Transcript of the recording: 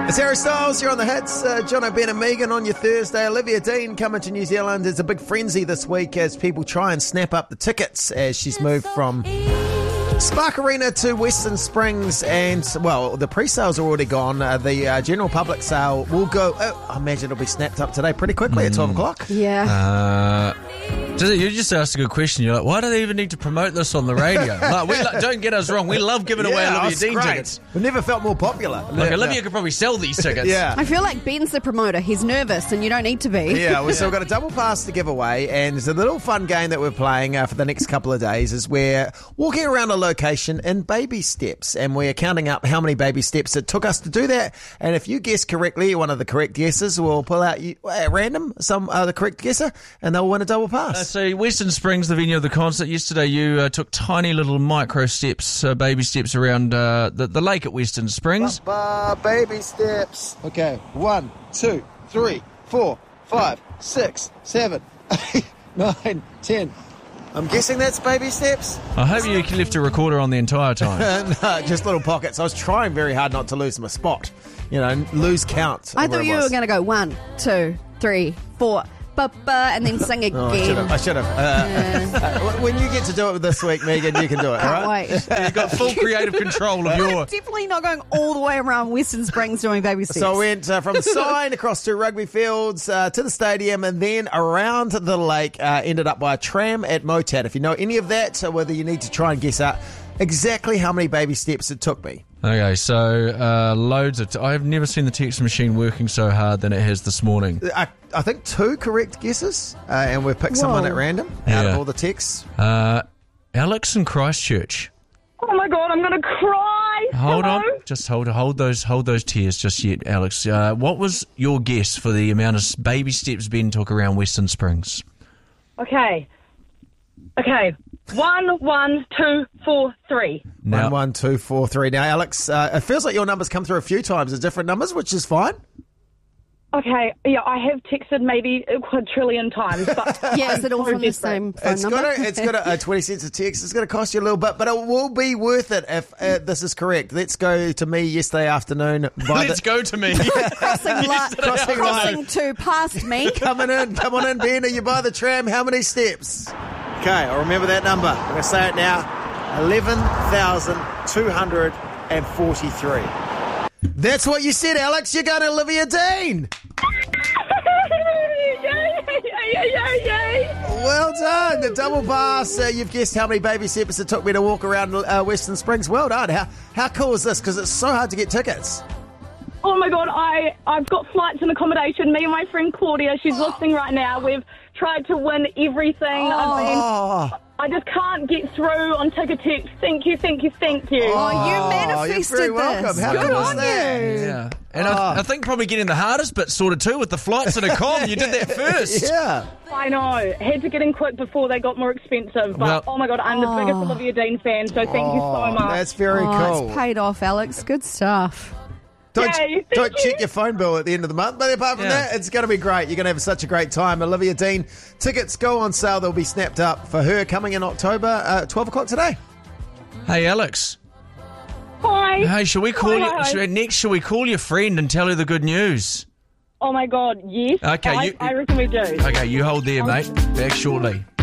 It's Harry Styles, you're on the hits. John O'Brien and Megan on your Thursday. Olivia Dean coming to New Zealand. There's a big frenzy this week as people try and snap up the tickets as she's moved from Spark Arena to Western Springs. And, well, the pre-sales are already gone. The general public sale will go, I imagine it'll be snapped up today pretty quickly at 12 o'clock. Yeah. You just asked a good question. You're like, why do they even need to promote this on the radio? Don't get us wrong. We love giving away Olivia Dean tickets. We've never felt more popular. Olivia could probably sell these tickets. Yeah. I feel like Ben's the promoter. He's nervous and you don't need to be. Yeah, we've still got a double pass to give away, and there's a little fun game that we're playing for the next couple of days is we're walking around a location in baby steps, and we're counting up how many baby steps it took us to do that. And if you guess correctly, one of the correct guesses, we'll pull out at random the correct guesser, and they'll win a double pass. So Western Springs, the venue of the concert. Yesterday you took tiny little micro steps, baby steps around the lake at Western Springs. Baby steps. Okay, 1, 2, 3, 4, 5, 6, 7, 8, 9, 10. I'm guessing that's baby steps. I hope you left a recorder on the entire time. No, just little pockets. I was trying very hard not to lose my spot. Lose count. I thought you were going to go 1, 2, 3, 4. And then sing again. I should have. When you get to do it this week, Megan, you can do it. Can't all right? wait. You've got full creative control of I'm your... definitely not going all the way around Western Springs doing baby steps. So I went from the sign across to rugby fields to the stadium and then around the lake. Ended up by a tram at Motat. If you know any of that, whether you need to try and guess out exactly how many baby steps it took me. Okay, so loads of... I've never seen the text machine working so hard than it has this morning. I think 2 correct guesses, and we've picked someone at random out of all the texts. Alex in Christchurch. Oh my God, I'm going to cry. Hold Hello? on. Just hold those tears just yet, Alex. What was your guess for the amount of baby steps Ben took around Western Springs? Okay. 1, 1, 2, 4, 3. Now, 1, 1, 2, 4, 3. Now, Alex, it feels like your numbers come through a few times as different numbers, which is fine. Okay, yeah, I have texted maybe a quadrillion times. But Yeah, is it all from the same phone number? It's got a 20 cents a text. It's going to cost you a little bit, but it will be worth it if this is correct. Let's go to me yesterday afternoon. go to me. Crossing to past me. Come on in, Ben. Are you by the tram? How many steps? Okay, I'll remember that number. I'm going to say it now. 11,243. That's what you said, Alex. You're going to Olivia Dean. Yay. Well done. The double pass. You've guessed how many baby steps it took me to walk around Western Springs. Well done. How cool is this? Because it's so hard to get tickets. Oh my God, I've got flights and accommodation. Me and my friend Claudia, she's listening right now. We've tried to win everything. I just can't get through on Ticketex. Thank you. Oh, you manifested you're very welcome. this. How Good good on is that? you. Yeah. And I think probably getting the hardest bit sorted too with the flights and a com. You did that first. Yeah. I know. Had to get in quick before they got more expensive. But, oh my God, I'm the biggest Olivia Dean fan, so thank you so much. That's very cool. It's paid off, Alex. Good stuff. Don't Yay, don't thank you. check your phone bill at the end of the month. But apart from that, it's going to be great. You're going to have such a great time. Olivia Dean, tickets go on sale. They'll be snapped up for her coming in October, 12 o'clock today. Hey, Alex. Hi. Hey, shall we call Hi. Shall we call your friend and tell her the good news? Oh my God, yes. Okay, I reckon we do. Okay, you hold there, mate. Back shortly.